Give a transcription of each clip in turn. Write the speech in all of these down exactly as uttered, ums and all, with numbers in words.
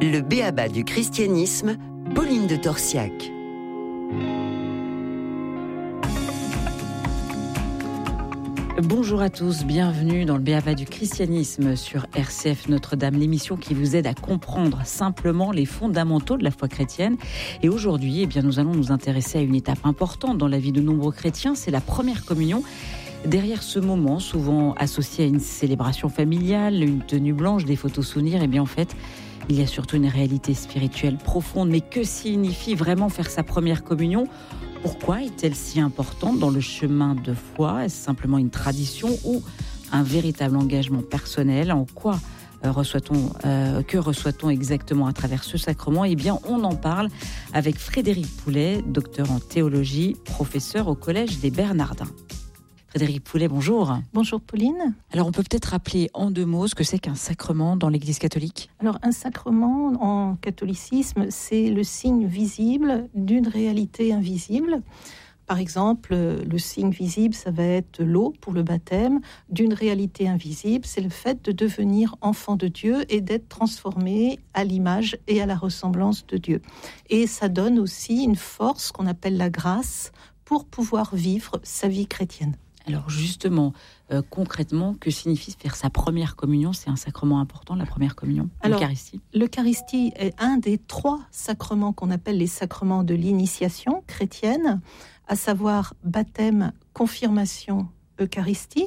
Le b.a.-ba du christianisme, Pauline de Torsiac. Bonjour à tous, bienvenue dans le b.a.-ba du christianisme sur R C F Notre-Dame, l'émission qui vous aide à comprendre simplement les fondamentaux de la foi chrétienne. Et aujourd'hui, eh bien, nous allons nous intéresser à une étape importante dans la vie de nombreux chrétiens, c'est la première communion. Derrière ce moment, souvent associé à une célébration familiale, une tenue blanche, des photos souvenirs, eh bien en fait, il y a surtout une réalité spirituelle profonde. Mais que signifie vraiment faire sa première communion ? Pourquoi est-elle si importante dans le chemin de foi ? Est-ce simplement une tradition ou un véritable engagement personnel ? En quoi euh, reçoit-on, euh, que reçoit-on exactement à travers ce sacrement ? Eh bien, on en parle avec Frédéric Poulet, docteur en théologie, professeur au Collège des Bernardins. Frédéric Poulet, bonjour. Bonjour Pauline. Alors on peut peut-être rappeler en deux mots ce que c'est qu'un sacrement dans l'Église catholique ? Alors un sacrement en catholicisme, c'est le signe visible d'une réalité invisible. Par exemple, le signe visible, ça va être l'eau pour le baptême. D'une réalité invisible, c'est le fait de devenir enfant de Dieu et d'être transformé à l'image et à la ressemblance de Dieu. Et ça donne aussi une force qu'on appelle la grâce pour pouvoir vivre sa vie chrétienne. Alors justement, euh, concrètement, que signifie faire sa première communion ? C'est un sacrement important, la première communion, Alors, l'Eucharistie. L'Eucharistie est un des trois sacrements qu'on appelle les sacrements de l'initiation chrétienne, à savoir baptême, confirmation, Eucharistie.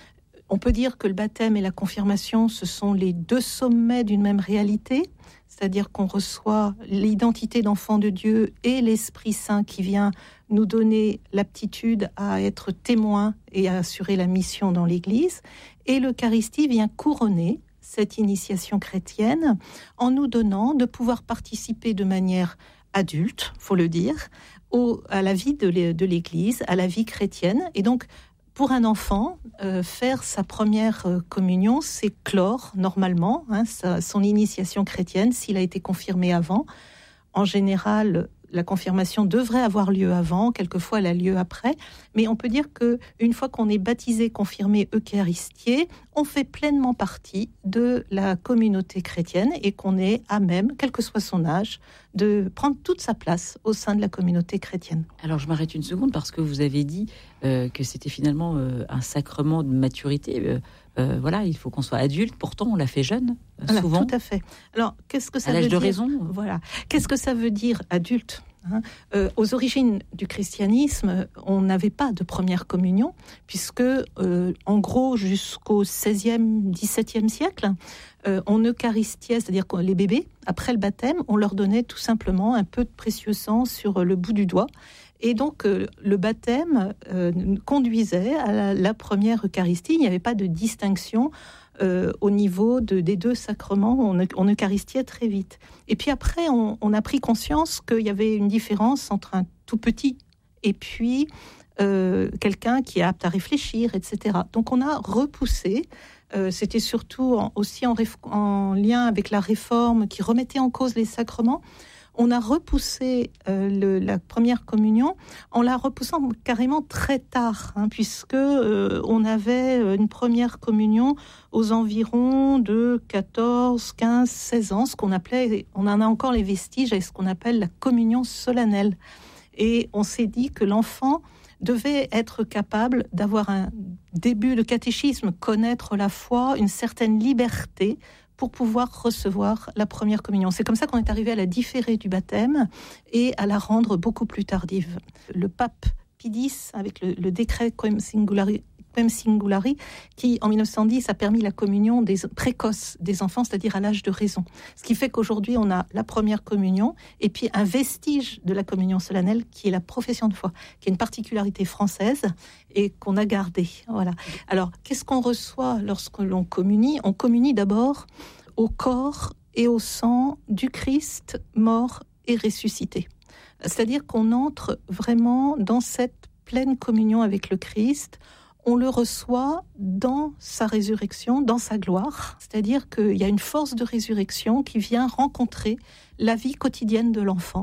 On peut dire que le baptême et la confirmation, ce sont les deux sommets d'une même réalité, c'est-à-dire qu'on reçoit l'identité d'enfant de Dieu et l'Esprit Saint qui vient nous donner l'aptitude à être témoin et à assurer la mission dans l'Église. Et l'Eucharistie vient couronner cette initiation chrétienne en nous donnant de pouvoir participer de manière adulte, faut le dire, au, à la vie de l'Église, à la vie chrétienne. Et donc, pour un enfant, euh, faire sa première euh, communion, c'est clore normalement hein, sa, son initiation chrétienne, s'il a été confirmé avant. En général, la confirmation devrait avoir lieu avant, quelquefois elle a lieu après, mais on peut dire qu'une fois qu'on est baptisé, confirmé, eucharistié, on fait pleinement partie de la communauté chrétienne et qu'on est à même, quel que soit son âge, de prendre toute sa place au sein de la communauté chrétienne. Alors je m'arrête une seconde parce que vous avez dit euh, que c'était finalement euh, un sacrement de maturité. Euh, euh, voilà, il faut qu'on soit adulte. Pourtant, on l'a fait jeune, euh, voilà, souvent. Tout à fait. Alors, qu'est-ce que ça à veut l'âge dire ? de raison. Voilà. Qu'est-ce que ça veut dire adulte ? Hein, euh, aux origines du christianisme, on n'avait pas de première communion, puisque, euh, en gros, jusqu'au seizième, dix-septième siècle, euh, on eucharistiait, c'est-à-dire que les bébés, après le baptême, on leur donnait tout simplement un peu de précieux sang sur le bout du doigt. Et donc, euh, le baptême euh, conduisait à la, la première Eucharistie. Il n'y avait pas de distinction euh, au niveau de, des deux sacrements. On, on eucharistiait très vite. Et puis après, on, on a pris conscience qu'il y avait une différence entre un tout petit et puis euh, quelqu'un qui est apte à réfléchir, et cetera. Donc, on a repoussé. Euh, c'était surtout en, aussi en, réf- en lien avec la réforme qui remettait en cause les sacrements. On a repoussé euh, le, la première communion en la repoussant carrément très tard, hein, puisque euh, on avait une première communion aux environs de quatorze, quinze, seize ans, ce qu'on appelait, on en a encore les vestiges, et ce qu'on appelle la communion solennelle. Et on s'est dit que l'enfant devait être capable d'avoir un début de catéchisme, connaître la foi, une certaine liberté, pour pouvoir recevoir la première communion. C'est comme ça qu'on est arrivé à la différer du baptême et à la rendre beaucoup plus tardive. Le pape Pie X, avec le, le décret Quem Singulari, Quem Singulari, qui en dix-neuf cent dix a permis la communion des, précoce des enfants, c'est-à-dire à l'âge de raison. Ce qui fait qu'aujourd'hui, on a la première communion et puis un vestige de la communion solennelle qui est la profession de foi, qui est une particularité française et qu'on a gardée. Voilà. Alors, qu'est-ce qu'on reçoit lorsque l'on communie ? On communie d'abord au corps et au sang du Christ mort et ressuscité. C'est-à-dire qu'on entre vraiment dans cette pleine communion avec le Christ. On le reçoit dans sa résurrection, dans sa gloire. C'est-à-dire qu'il y a une force de résurrection qui vient rencontrer la vie quotidienne de l'enfant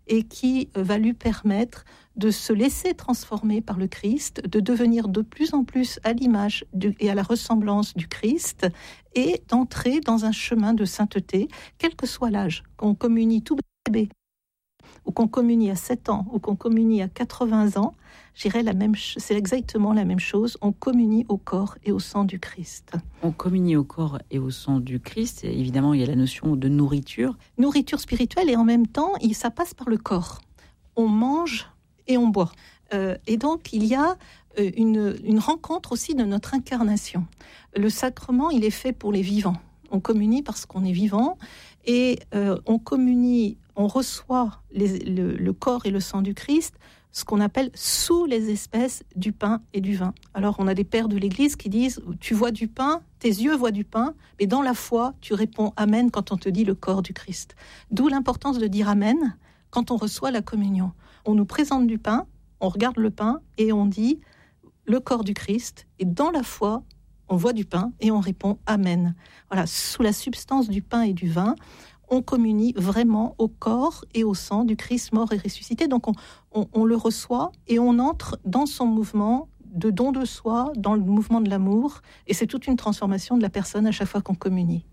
et qui va lui permettre de se laisser transformer par le Christ, de devenir de plus en plus à l'image du, et à la ressemblance du Christ, et d'entrer dans un chemin de sainteté, quel que soit l'âge, qu'on communie tout bébé, ou qu'on communie à sept ans, ou qu'on communie à quatre-vingts ans, j'irais la même, c'est exactement la même chose, on communie au corps et au sang du Christ. On communie au corps et au sang du Christ, et évidemment il y a la notion de nourriture. Nourriture spirituelle, et en même temps, ça passe par le corps. On mange et on boit. Euh, et donc, il y a euh, une, une rencontre aussi de notre incarnation. Le sacrement, il est fait pour les vivants. On communie parce qu'on est vivant, et euh, on communie, on reçoit les, le, le corps et le sang du Christ, ce qu'on appelle sous les espèces du pain et du vin. Alors, on a des pères de l'Église qui disent, tu vois du pain, tes yeux voient du pain, mais dans la foi, tu réponds Amen quand on te dit le corps du Christ. D'où l'importance de dire Amen quand on reçoit la communion. On nous présente du pain, on regarde le pain et on dit le corps du Christ. Et dans la foi, on voit du pain et on répond Amen. Voilà, sous la substance du pain et du vin, on communie vraiment au corps et au sang du Christ mort et ressuscité. Donc on, on, on le reçoit et on entre dans son mouvement de don de soi, dans le mouvement de l'amour. Et c'est toute une transformation de la personne à chaque fois qu'on communie.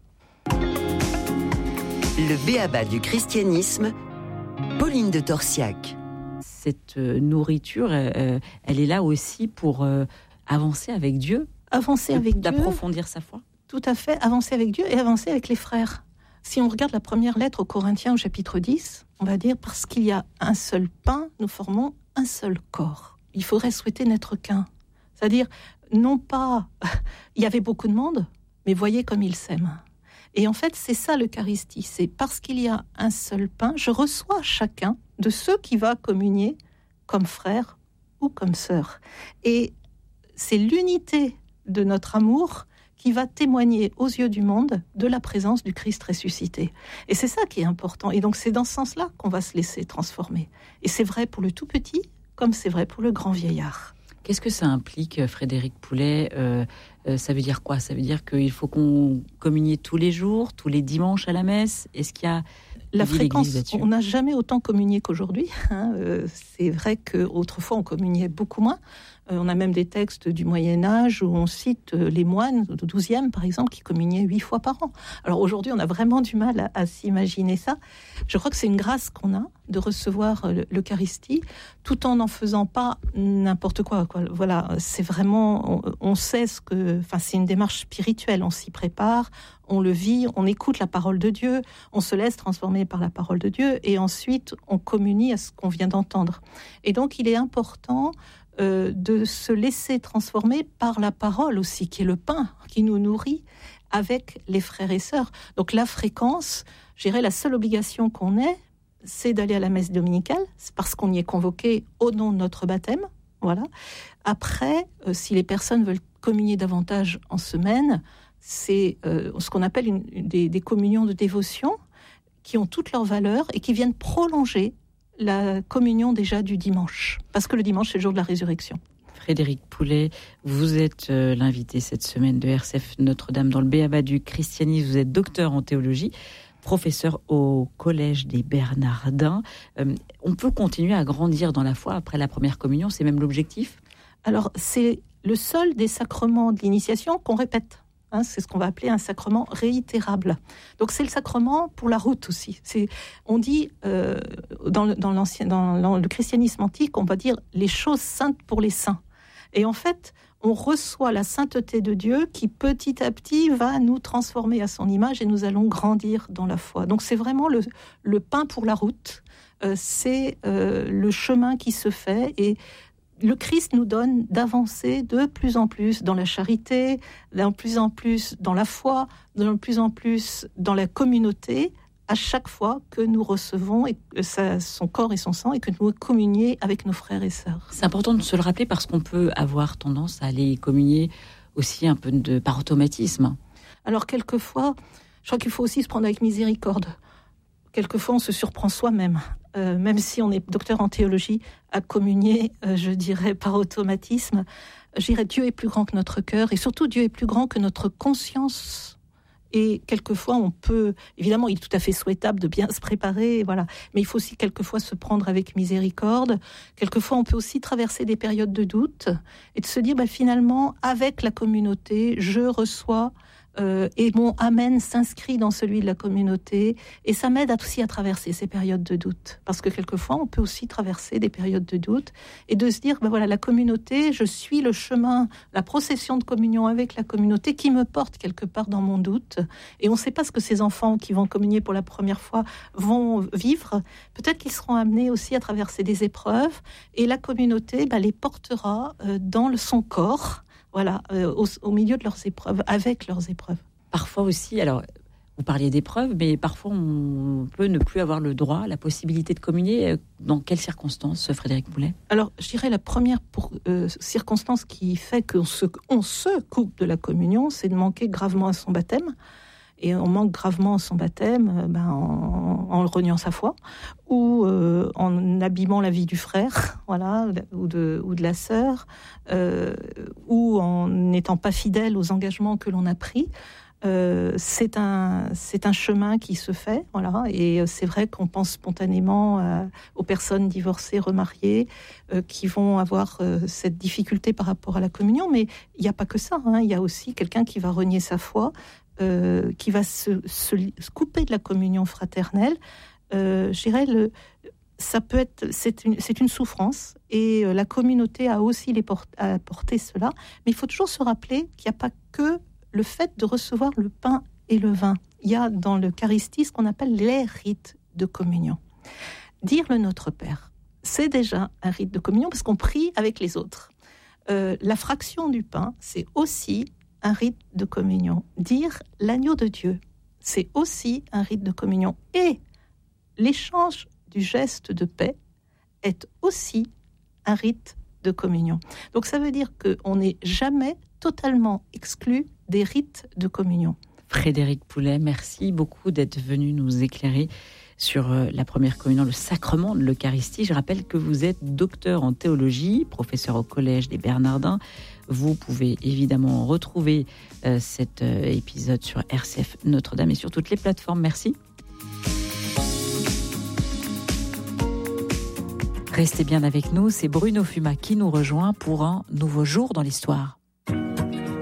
Le b.a.-ba du christianisme, Pauline de Torsiac. Cette euh, nourriture, euh, elle est là aussi pour euh, avancer avec Dieu, avancer avec Dieu, d'approfondir sa foi. Tout à fait, avancer avec Dieu et avancer avec les frères. Si on regarde la première lettre aux Corinthiens au chapitre dix, on va dire « Parce qu'il y a un seul pain, nous formons un seul corps ». Il faudrait souhaiter n'être qu'un. C'est-à-dire, non pas, il y avait beaucoup de monde, mais voyez comme ils s'aiment. Et en fait, c'est ça l'Eucharistie, c'est parce qu'il y a un seul pain, je reçois chacun de ceux qui va communier comme frère ou comme sœur. Et c'est l'unité de notre amour qui va témoigner aux yeux du monde de la présence du Christ ressuscité. Et c'est ça qui est important. Et donc c'est dans ce sens-là qu'on va se laisser transformer. Et c'est vrai pour le tout petit, comme c'est vrai pour le grand vieillard. Qu'est-ce que ça implique, Frédéric Poulet ? euh, euh, Ça veut dire quoi ? Ça veut dire qu'il faut qu'on communie tous les jours, tous les dimanches à la messe ? Est-ce qu'il y a la fréquence, on n'a jamais autant communié qu'aujourd'hui. Hein. Euh, c'est vrai qu'autrefois, on communiait beaucoup moins. Euh, on a même des textes du Moyen-Âge où on cite euh, les moines du douzième, par exemple, qui communiaient huit fois par an. Alors aujourd'hui, on a vraiment du mal à, à s'imaginer ça. Je crois que c'est une grâce qu'on a de recevoir euh, l'Eucharistie, tout en n'en faisant pas n'importe quoi, quoi. Voilà, c'est vraiment... On, on sait ce que... Enfin, c'est une démarche spirituelle. On s'y prépare, on le vit, on écoute la parole de Dieu, on se laisse transformer par la parole de Dieu, et ensuite, on communie à ce qu'on vient d'entendre. Et donc, il est important... Euh, de se laisser transformer par la parole aussi, qui est le pain, qui nous nourrit avec les frères et sœurs. Donc la fréquence, je dirais la seule obligation qu'on ait, c'est d'aller à la messe dominicale, c'est parce qu'on y est convoqué au nom de notre baptême. Voilà. Après, euh, si les personnes veulent communier davantage en semaine, c'est euh, ce qu'on appelle une, une, des, des communions de dévotion qui ont toutes leurs valeurs et qui viennent prolonger la communion déjà du dimanche, parce que le dimanche, c'est le jour de la résurrection. Frédéric Poulet, vous êtes euh, l'invité cette semaine de R C F Notre-Dame dans le b.a.-ba du christianisme. Vous êtes docteur en théologie, professeur au Collège des Bernardins. Euh, on peut continuer à grandir dans la foi après la première communion, c'est même l'objectif ? Alors, c'est le seul des sacrements de l'initiation qu'on répète. Hein, c'est ce qu'on va appeler un sacrement réitérable. Donc c'est le sacrement pour la route aussi. C'est, on dit, euh, dans, le, dans, l'ancien, dans le christianisme antique, on va dire les choses saintes pour les saints. Et en fait, on reçoit la sainteté de Dieu qui petit à petit va nous transformer à son image et nous allons grandir dans la foi. Donc c'est vraiment le, le pain pour la route. Euh, c'est euh, le chemin qui se fait, et le Christ nous donne d'avancer de plus en plus dans la charité, de plus en plus dans la foi, de plus en plus dans la communauté, à chaque fois que nous recevons son corps et son sang et que nous communions avec nos frères et sœurs. C'est important de se le rappeler parce qu'on peut avoir tendance à aller communier aussi un peu de, par automatisme. Alors quelquefois, je crois qu'il faut aussi se prendre avec miséricorde. Quelquefois, on se surprend soi-même. Euh, même si on est docteur en théologie, à communier, euh, je dirais, par automatisme. Je dirais, Dieu est plus grand que notre cœur, et surtout, Dieu est plus grand que notre conscience Et quelquefois, on peut, évidemment, il est tout à fait souhaitable de bien se préparer, voilà. Mais il faut aussi quelquefois se prendre avec miséricorde. Quelquefois, on peut aussi traverser des périodes de doute et de se dire, bah, finalement, avec la communauté, je reçois Euh, et mon amen s'inscrit dans celui de la communauté, et ça m'aide aussi à traverser ces périodes de doute, parce que quelquefois on peut aussi traverser des périodes de doute et de se dire, ben voilà, la communauté, je suis le chemin, la procession de communion avec la communauté qui me porte quelque part dans mon doute, et on ne sait pas ce que ces enfants qui vont communier pour la première fois vont vivre. Peut-être qu'ils seront amenés aussi à traverser des épreuves, et la communauté ben, les portera euh, dans le, son corps. Voilà, euh, au, au milieu de leurs épreuves, avec leurs épreuves. Parfois aussi, alors, vous parliez d'épreuves, mais parfois on peut ne plus avoir le droit, la possibilité de communier. Dans quelles circonstances, Frédéric Boulet ? Alors, je dirais la première pour, euh, circonstance qui fait qu'on se, on se coupe de la communion, c'est de manquer gravement à son baptême. Et on manque gravement à son baptême ben, en, en reniant sa foi, ou euh, en abîmant la vie du frère, voilà, ou de, ou de la sœur, euh, ou en n'étant pas fidèle aux engagements que l'on a pris. Euh, c'est un, c'est un chemin qui se fait, voilà, et c'est vrai qu'on pense spontanément euh, aux personnes divorcées, remariées, euh, qui vont avoir euh, cette difficulté par rapport à la communion, mais il n'y a pas que ça, hein, il y a aussi quelqu'un qui va renier sa foi, Euh, qui va se, se, se couper de la communion fraternelle. Euh, je dirais, le, ça peut être, c'est une, c'est une souffrance, et euh, la communauté a aussi les port, a porté cela, mais il faut toujours se rappeler qu'il n'y a pas que le fait de recevoir le pain et le vin. Il y a dans l'Eucharistie ce qu'on appelle les rites de communion. Dire le Notre Père, c'est déjà un rite de communion, parce qu'on prie avec les autres. Euh, la fraction du pain, c'est aussi un rite de communion. Dire l'agneau de Dieu, c'est aussi un rite de communion. Et l'échange du geste de paix est aussi un rite de communion. Donc ça veut dire qu'on n'est jamais totalement exclu des rites de communion. Frédéric Boulet, merci beaucoup d'être venu nous éclairer sur la première communion, le sacrement de l'Eucharistie. Je rappelle que vous êtes docteur en théologie, professeur au Collège des Bernardins. Vous pouvez évidemment retrouver euh, cet euh, épisode sur R C F Notre-Dame et sur toutes les plateformes. Merci. Restez bien avec nous, c'est Bruno Fuma qui nous rejoint pour un nouveau jour dans l'histoire.